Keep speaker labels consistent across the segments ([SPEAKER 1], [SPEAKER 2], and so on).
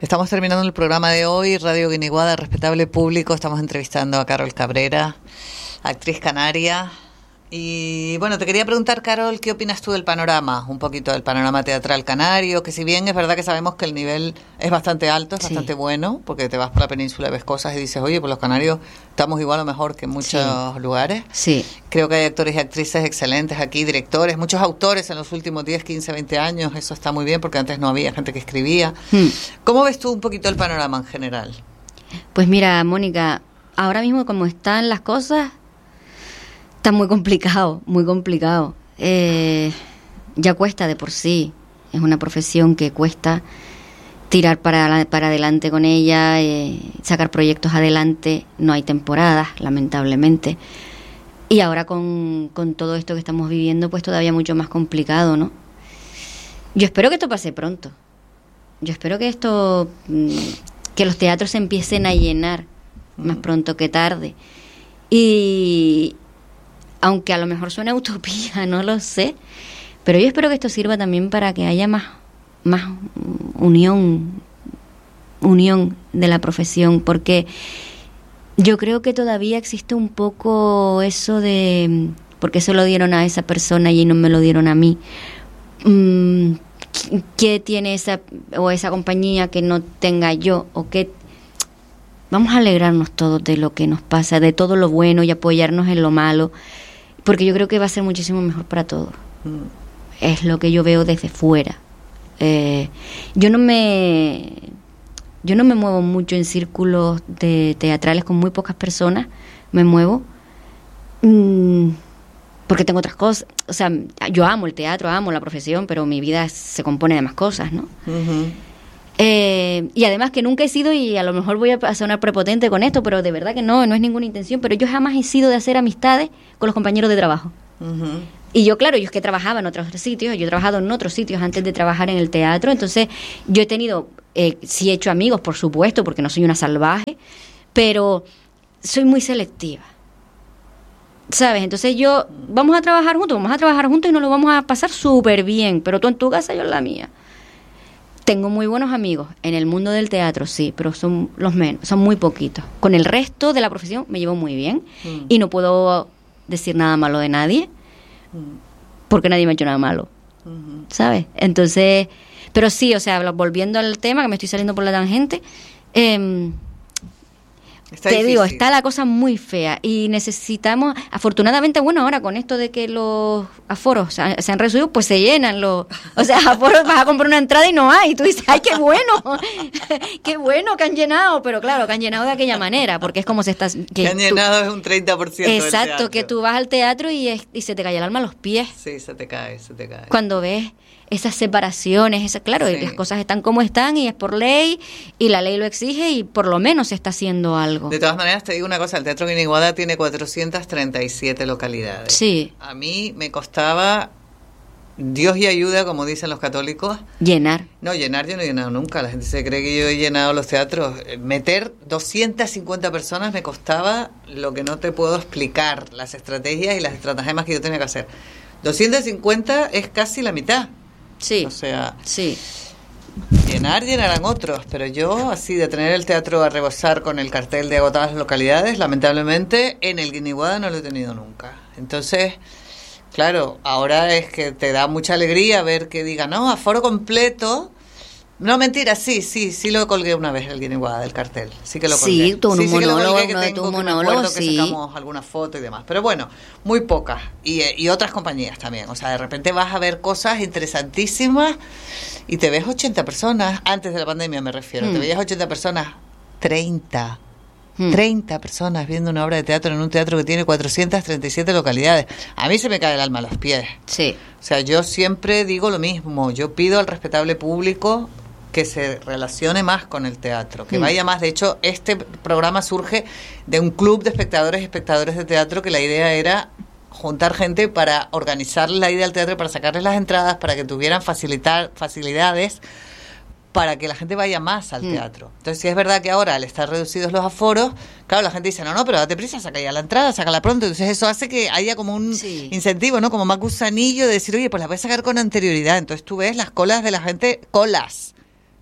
[SPEAKER 1] Estamos terminando el programa de hoy, Radio Guiniguada, respetable público. Estamos entrevistando a Carol Cabrera, actriz canaria. Y bueno, te quería preguntar, Carol, ¿qué opinas tú del panorama? Un poquito del panorama teatral canario, que si bien es verdad que sabemos que el nivel es bastante alto, es bastante bueno, porque te vas por la península y ves cosas y dices, oye, pues los canarios estamos igual o mejor que en muchos lugares.
[SPEAKER 2] Sí.
[SPEAKER 1] Creo que hay actores y actrices excelentes aquí, directores, muchos autores en los últimos 10, 15, 20 años. Eso está muy bien, porque antes no había gente que escribía. ¿Cómo ves tú un poquito el panorama en general?
[SPEAKER 2] Pues mira, Mónica, ahora mismo como están las cosas, está muy complicado, muy complicado. Ya cuesta de por sí. Es una profesión que cuesta tirar para adelante con ella, sacar proyectos adelante. No hay temporadas, lamentablemente. Y ahora con todo esto que estamos viviendo, pues todavía mucho más complicado, ¿no? Yo espero que esto pase pronto. Yo espero que que los teatros se empiecen a llenar más pronto que tarde. Y aunque a lo mejor suena utopía, no lo sé, pero yo espero que esto sirva también para que haya más unión de la profesión, porque yo creo que todavía existe un poco eso de, porque se lo dieron a esa persona y no me lo dieron a mí, ¿qué tiene esa compañía que no tenga yo? O qué. Vamos a alegrarnos todos de lo que nos pasa, de todo lo bueno, y apoyarnos en lo malo, porque yo creo que va a ser muchísimo mejor para todos. Es lo que yo veo desde fuera. Yo no me muevo mucho en círculos teatrales con muy pocas personas. Me muevo porque tengo otras cosas. O sea, yo amo el teatro, amo la profesión, pero mi vida se compone de más cosas, ¿no? Y además que nunca he sido, y a lo mejor voy a sonar prepotente con esto, pero de verdad que no es ninguna intención, pero yo jamás he sido de hacer amistades con los compañeros de trabajo. Y yo, claro, yo es que trabajaba en otros sitios, yo he trabajado en otros sitios antes de trabajar en el teatro, entonces yo he tenido, sí he hecho amigos, por supuesto, porque no soy una salvaje, pero soy muy selectiva, ¿sabes? Entonces vamos a trabajar juntos y nos lo vamos a pasar súper bien, pero tú en tu casa, yo en la mía. Tengo muy buenos amigos en el mundo del teatro, sí, pero son los menos, son muy poquitos. Con el resto de la profesión me llevo muy bien y no puedo decir nada malo de nadie porque nadie me ha hecho nada malo, ¿sabes? Entonces, pero sí, o sea, volviendo al tema, que me estoy saliendo por la tangente, está la cosa muy fea y necesitamos, afortunadamente, bueno, ahora con esto de que los aforos se han reducido, pues se llenan o sea, aforos, vas a comprar una entrada y no hay, y tú dices, ¡ay, qué bueno! ¡Qué bueno que han llenado! Pero claro, que han llenado de aquella manera, porque es como se está...
[SPEAKER 1] Que han llenado es un 30% del
[SPEAKER 2] exacto, que tú vas al teatro y se te cae el alma a los pies.
[SPEAKER 1] Sí, se te cae.
[SPEAKER 2] Cuando ves esas separaciones, claro, sí. Las cosas están como están y es por ley y la ley lo exige y por lo menos se está haciendo algo.
[SPEAKER 1] De todas maneras, te digo una cosa, el Teatro Guiniguada tiene 437 localidades.
[SPEAKER 2] Sí.
[SPEAKER 1] A mí me costaba, Dios y ayuda, como dicen los católicos.
[SPEAKER 2] Llenar.
[SPEAKER 1] No, llenar yo no he llenado nunca, la gente se cree que yo he llenado los teatros. Meter 250 personas me costaba lo que no te puedo explicar, las estrategias y las estratagemas que yo tenía que hacer. 250 es casi la mitad.
[SPEAKER 2] Sí.
[SPEAKER 1] O sea,
[SPEAKER 2] sí.
[SPEAKER 1] Llenarán otros, pero yo, así de tener el teatro a rebosar con el cartel de agotadas localidades, lamentablemente en el Guiniguada no lo he tenido nunca. Entonces, claro, ahora es que te da mucha alegría ver que diga, no, aforo completo. No, mentira, sí lo colgué una vez el Guiniguada del cartel, sí que lo colgué.
[SPEAKER 2] Sí, tu monólogo, uno de tus monólogos,
[SPEAKER 1] sí. Que sacamos alguna foto y demás, pero bueno, muy pocas, y otras compañías también, o sea, de repente vas a ver cosas interesantísimas y te ves 80 personas, antes de la pandemia me refiero, te veías 80 personas, 30 personas viendo una obra de teatro en un teatro que tiene 437 localidades. A mí se me cae el alma a los pies.
[SPEAKER 2] Sí.
[SPEAKER 1] O sea, yo siempre digo lo mismo, yo pido al respetable público que se relacione más con el teatro, que vaya más. De hecho, este programa surge de un club de espectadores y espectadores de teatro, que la idea era juntar gente para organizar la ida al teatro, para sacarles las entradas, para que tuvieran facilidades, para que la gente vaya más al teatro. Entonces, si es verdad que ahora, al estar reducidos los aforos, claro, la gente dice, no, pero date prisa, saca ya la entrada, sácala pronto. Entonces, eso hace que haya como un incentivo, ¿no? Como más gusanillo de decir, oye, pues la voy a sacar con anterioridad. Entonces, tú ves las colas de la gente, colas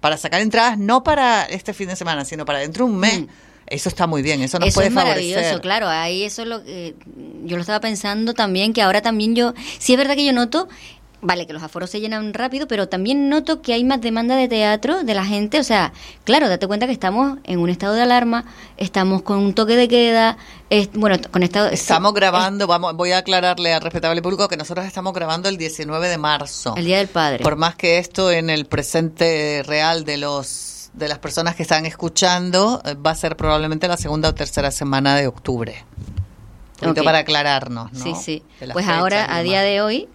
[SPEAKER 1] para sacar entradas, no para este fin de semana, sino para dentro de un mes. Eso está muy bien, eso nos puede favorecer. Eso es maravilloso,
[SPEAKER 2] claro, ahí eso es lo que yo lo estaba pensando también, que ahora también sí es verdad que yo noto, vale, que los aforos se llenan rápido, pero también noto que hay más demanda de teatro de la gente, o sea, claro, date cuenta que estamos en un estado de alarma, estamos con un toque de queda,
[SPEAKER 1] estamos grabando, voy a aclararle al respetable público que nosotros estamos grabando el 19 de marzo.
[SPEAKER 2] El Día del Padre.
[SPEAKER 1] Por más que esto en el presente real de las personas que están escuchando va a ser probablemente la segunda o tercera semana de octubre. Un poquito para aclararnos, ¿no?
[SPEAKER 2] Sí. Pues ahora, a día de hoy,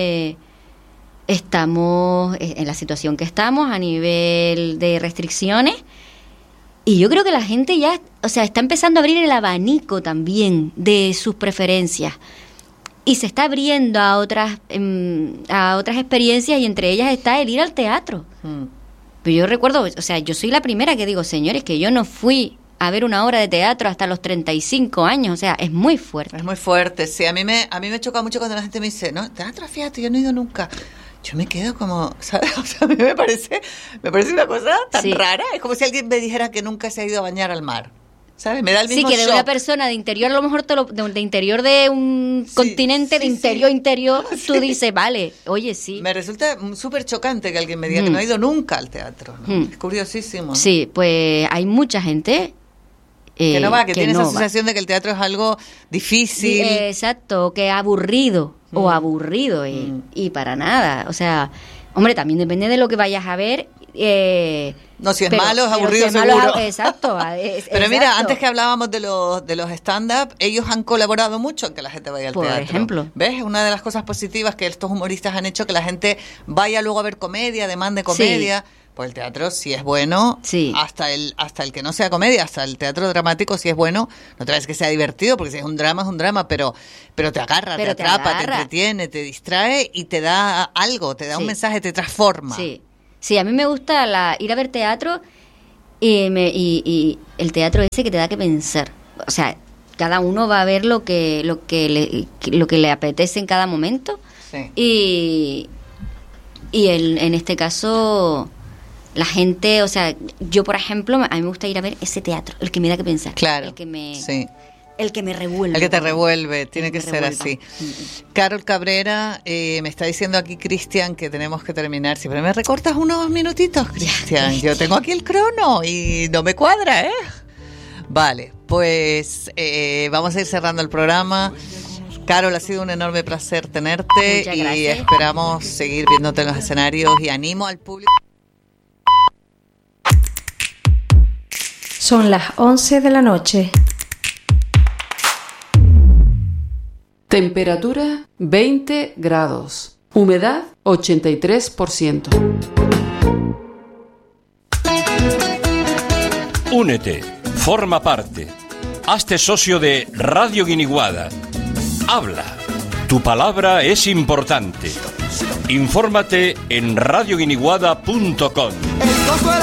[SPEAKER 2] estamos en la situación que estamos a nivel de restricciones y yo creo que la gente ya, o sea, está empezando a abrir el abanico también de sus preferencias y se está abriendo a otras experiencias y entre ellas está el ir al teatro. Pero yo recuerdo, o sea, yo soy la primera que digo, señores, que yo no fui a ver una obra de teatro hasta los 35 años, o sea, es muy fuerte.
[SPEAKER 1] Es muy fuerte, sí, a mí me choca mucho cuando la gente me dice, no, teatro, fíjate, yo no he ido nunca. Yo me quedo como, ¿sabes? O sea, a mí me parece una cosa tan rara, es como si alguien me dijera que nunca se ha ido a bañar al mar. ¿Sabes? Me da el mismo
[SPEAKER 2] shock. Sí, que de una
[SPEAKER 1] shock.
[SPEAKER 2] Persona de interior, a lo mejor de interior de un continente, de interior, tú dices, vale, oye, sí.
[SPEAKER 1] Me resulta súper chocante que alguien me diga que no ha ido nunca al teatro, ¿no? Es curiosísimo, ¿no?
[SPEAKER 2] Sí, pues hay mucha gente
[SPEAKER 1] que no va, que tiene esa sensación de que el teatro es algo difícil.
[SPEAKER 2] Exacto, que aburrido, y para nada, o sea, hombre, también depende de lo que vayas a ver.
[SPEAKER 1] No, si es malo, es aburrido seguro.
[SPEAKER 2] Exacto.
[SPEAKER 1] Pero mira, antes que hablábamos de los stand-up, ellos han colaborado mucho en que la gente vaya al teatro.
[SPEAKER 2] Por ejemplo.
[SPEAKER 1] ¿Ves? Una de las cosas positivas que estos humoristas han hecho, que la gente vaya luego a ver comedia, demande comedia. Sí. Pues el teatro, si es bueno, hasta el que no sea comedia, hasta el teatro dramático, si es bueno, no te ves que sea divertido, porque si es un drama, pero te agarra, te atrapa, te entretiene, te distrae y te da algo, te da un mensaje, te transforma.
[SPEAKER 2] Sí, a mí me gusta ir a ver teatro y el teatro ese que te da que pensar. O sea, cada uno va a ver lo que le apetece en cada momento. Sí. Y en este caso, la gente, o sea, yo por ejemplo, a mí me gusta ir a ver ese teatro, el que me da que pensar.
[SPEAKER 1] Claro.
[SPEAKER 2] El que me revuelve.
[SPEAKER 1] El que te revuelve, tiene que ser así. Carol Cabrera, me está diciendo aquí Cristian que tenemos que terminar. Siempre me recortas unos minutitos, Cristian. Yo tengo aquí el crono y no me cuadra, ¿eh? Vale, pues vamos a ir cerrando el programa. Carol, ha sido un enorme placer tenerte y esperamos seguir viéndote en los escenarios y animo al público.
[SPEAKER 3] Son las 11 de la noche.
[SPEAKER 4] Temperatura 20 grados. Humedad 83%.
[SPEAKER 5] Únete, forma parte. Hazte socio de Radio Guiniguada. Habla. Tu palabra es importante. Infórmate en radioguiniguada.com.